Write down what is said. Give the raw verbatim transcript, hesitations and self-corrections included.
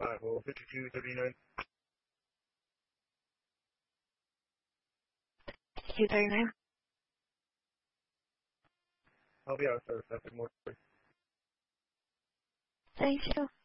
five, well, fifty-two thirty-nine. fifty-two thirty-nine. I'll be out of service after more. Thank you.